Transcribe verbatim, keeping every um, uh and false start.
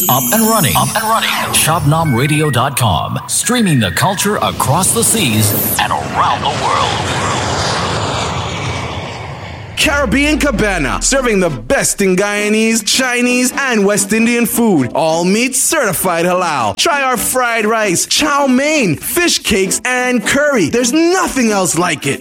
Up and running. Up and running. Shabnam Radio dot com. Streaming the culture across the seas and around the world. Caribbean Cabana, serving the best in Guyanese, Chinese, and West Indian food. All meat certified halal. Try our fried rice, chow mein, fish cakes, and curry. There's nothing else like it.